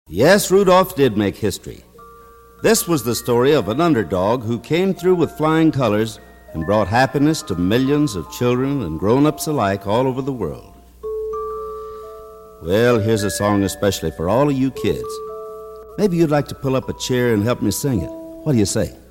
Yes, Rudolph did make history. This was the story of an underdog who came through with flying colors and brought happiness to millions of children and grown-ups alike all over the world. Well, here's a song especially for all of you kids. Maybe you'd like to pull up a chair and help me sing it. What do you say?